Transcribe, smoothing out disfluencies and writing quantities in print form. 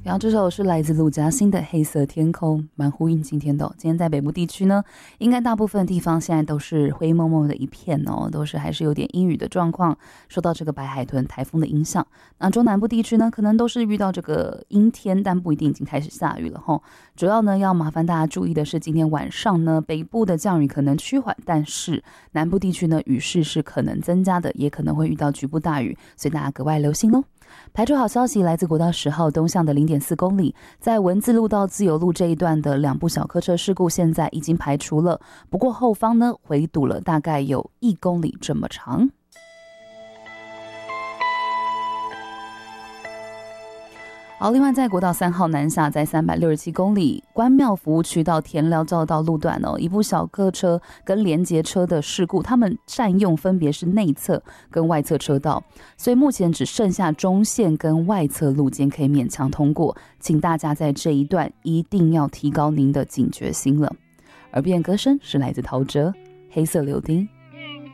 然后这首是来自陆嘉欣的《黑色天空》，蛮呼应今天的今天在北部地区呢，应该大部分地方现在都是灰蒙蒙的一片哦，都是还是有点阴雨的状况，受到这个白海豚台风的影响。那中南部地区呢，可能都是遇到这个阴天，但不一定已经开始下雨了吼。主要呢要麻烦大家注意的是，今天晚上呢，北部的降雨可能趋缓，但是南部地区呢，雨势是可能增加的，也可能会遇到局部大雨，所以大家格外留心咯。排除好消息，来自国道10号东向的 0.4 公里，在文字路到自由路这一段的2部小客车事故现在已经排除了，不过后方呢回堵了大概有1公里这么长。好，另外在国道3号南下，在367公里关庙服务区到田寮交流道路段哦，一部小客车跟连结车的事故，他们占用分别是内侧跟外侧车道，所以目前只剩下中线跟外侧路肩可以勉强通过，请大家在这一段一定要提高您的警觉心了。耳边歌声是来自陶喆《黑色柳丁》。